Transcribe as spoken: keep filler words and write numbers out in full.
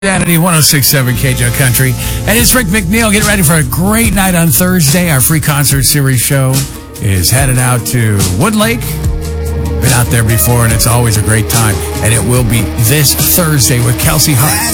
Identity one oh six point seven K J O Country. And it's Rick McNeil. Get ready for a great night on Thursday. Our free concert series show is headed out to Woodlake. Been out there before, and it's always a great time. And it will be this Thursday with Kelsey Hart.